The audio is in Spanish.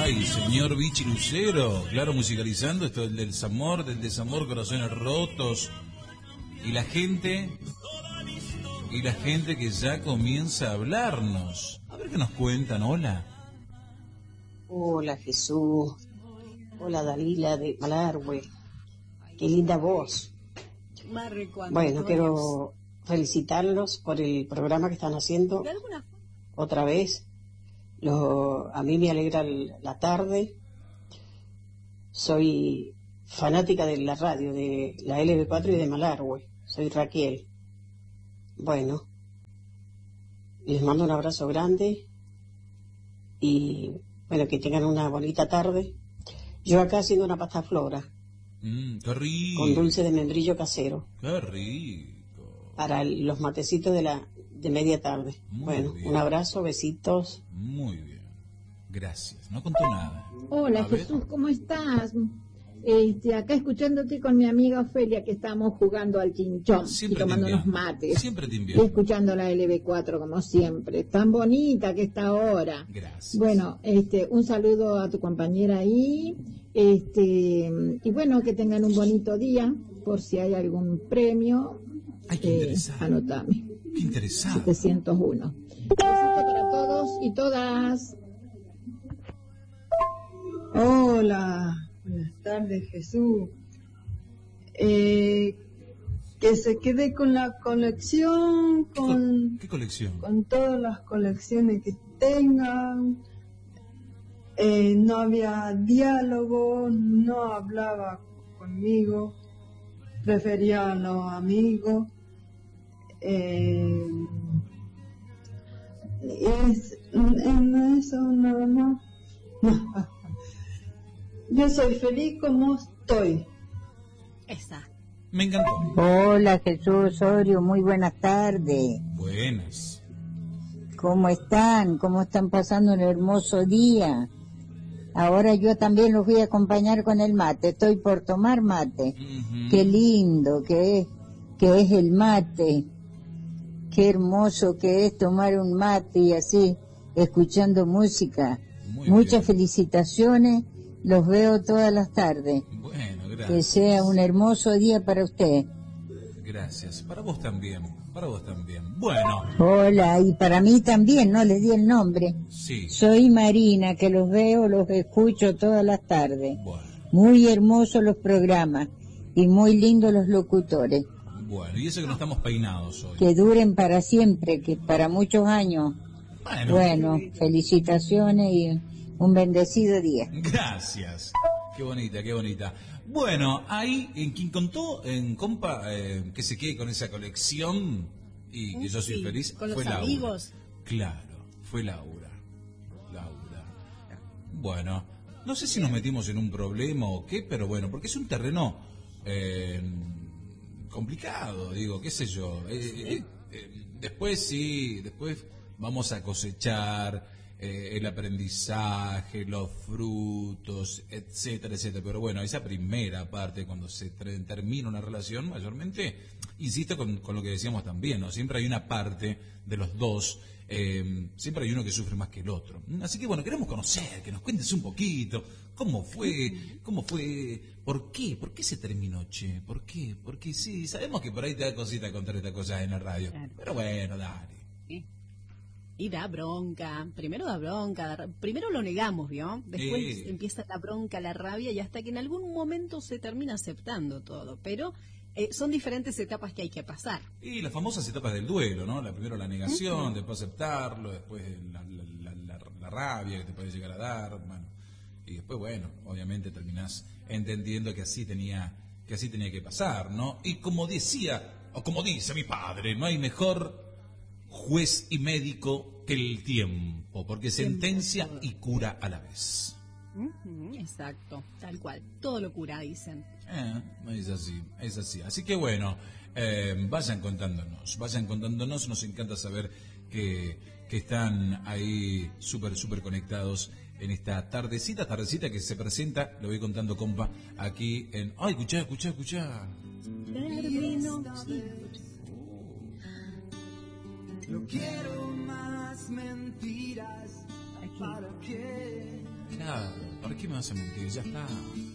Ay, señor Vichy Lucero, claro, musicalizando esto del desamor, corazones rotos. Y la gente que ya comienza a hablarnos. A ver qué nos cuentan, hola. Hola Jesús, hola Dalila de Malargüe, qué linda voz. Bueno, quiero felicitarlos por el programa que están haciendo otra vez. A mí me alegra la tarde. Soy fanática de la radio, de la LB4 y de Malargüe. Soy Raquel. Bueno, les mando un abrazo grande y bueno, que tengan una bonita tarde. Yo acá haciendo una pasta flora. Qué rico. Con dulce de membrillo casero. Qué rico. Para los matecitos de media tarde. Muy bueno, bien. Un abrazo, besitos. Muy bien. Gracias. No contó nada. Hola Jesús, ¿cómo estás? Acá escuchándote con mi amiga Ofelia, que estamos jugando al chinchón y tomando unos mates. Siempre te Y invierno. escuchando la LB4 como siempre. Tan bonita que está ahora. Gracias. Bueno, un saludo a tu compañera ahí. Y bueno, que tengan un bonito día. Por si hay algún premio, Ay, qué interesante. anotame. Qué interesante. 701. Besito para todos y todas. Hola, buenas tardes Jesús. Que se quede con la colección, ¿Qué colección? con todas las colecciones que tengan. No había diálogo, no hablaba conmigo, prefería a los amigos. En eso nada más. Yo soy feliz como estoy. Exacto. Me encantó. Hola Jesús Osorio, muy buenas tardes. Buenas. ¿Cómo están? ¿Cómo están pasando un hermoso día? Ahora yo también los voy a acompañar con el mate. Estoy por tomar mate. Qué lindo que es el mate. Qué hermoso que es tomar un mate y así, escuchando música. Muchas felicitaciones. Los veo todas las tardes. Bueno, gracias. Que sea un hermoso día para usted. Gracias. Para vos también. Para vos también. Bueno. Hola, y para mí también, no les di el nombre. Sí. Soy Marina, que los veo, los escucho todas las tardes. Bueno. Muy hermosos los programas y muy lindos los locutores. Bueno, y eso que no estamos peinados hoy. Que duren para siempre, que para muchos años. Bueno, felicitaciones y un bendecido día. Gracias. Qué bonita, qué bonita. Bueno, ahí en quien contó, en compa, que se quede con esa colección y que yo soy feliz, con los fue Laura. amigos. Claro, fue Laura. Bueno, no sé si nos metimos en un problema o qué, pero bueno, porque es un terreno complicado, digo, qué sé yo. Después vamos a cosechar el aprendizaje, los frutos, etcétera, etcétera. Pero bueno, esa primera parte, cuando se termina una relación, mayormente, insisto con lo que decíamos también, ¿no? Siempre hay una parte de los dos, siempre hay uno que sufre más que el otro. Así que bueno, queremos conocer, que nos cuentes un poquito, cómo fue, por qué se terminó, che, por qué, porque sí, sabemos que por ahí te da cosita contar estas cosas en la radio, pero bueno, dale. Y da bronca, primero lo negamos, ¿vio? Después empieza la bronca, la rabia y hasta que en algún momento se termina aceptando todo, pero son diferentes etapas que hay que pasar. Y las famosas etapas del duelo, ¿no? Primero la negación, después aceptarlo, después la rabia que te puede llegar a dar, bueno, y después, bueno, obviamente terminás entendiendo que así tenía que pasar, ¿no? Y como decía, o como dice mi padre, no hay mejor juez y médico que el tiempo, porque sentencia y cura a la vez. Exacto, tal cual, todo lo cura, dicen. Es así. Así que bueno, vayan contándonos, nos encanta saber que están ahí súper conectados en esta tardecita que se presenta, lo voy contando, compa, aquí en... ¡Ay, escuchá! Termino. No quiero más mentiras. ¿Para qué? Claro, ¿para qué me vas a mentir? Ya está.